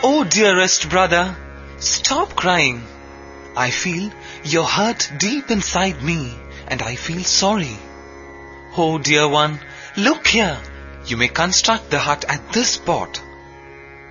Oh dearest brother, stop crying. I feel your hurt deep inside me and I feel sorry. Oh dear one, look here. You may construct the hut at this spot.